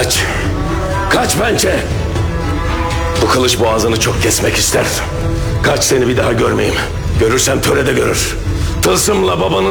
Kaç. Kaç pençe. Bu kılıç boğazını çok kesmek ister. Kaç, seni bir daha görmeyeyim. Görürsem törede görür. Tılsımla babanın